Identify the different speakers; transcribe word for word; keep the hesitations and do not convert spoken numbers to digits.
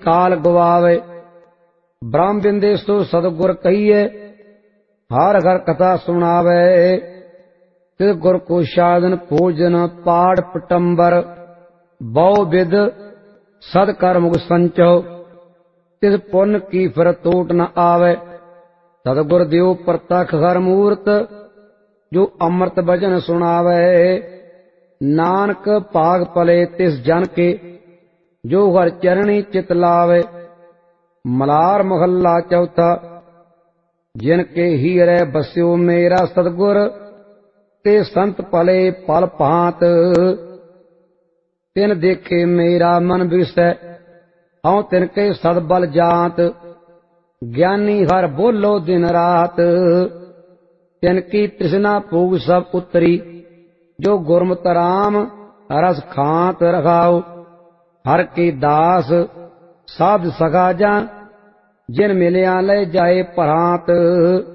Speaker 1: काल गवावे। ब्रह्म बिंदेसु सतगुर कहिए हर घर कथा सुनावे। तिस गुर को साधन भोजन पाठ पटंबर बहु विद सदकर मुख संचो। तिस पुण्य की फिर टोट न आवे। सतगुर देव प्रतख हर मूर्त जो अमृत भजन सुनावे। नानक भाग पले तिस जन के जो हर चरणी चित लावे। मलार महला चौथा जिनके हीरे बस्यो मेरा सतगुर ते संत पले पल भांत। तिन देखे मेरा मन विसै हूँ तिनके सदबल जात। ज्ञानी हर बोलो दिन रात तिनकी तृष्णा भूग सब उतरी। जो गुरमत राम रस खांत रखाओ। हर के दास साध सखा जा जिन मिलिया ले जाए परांत।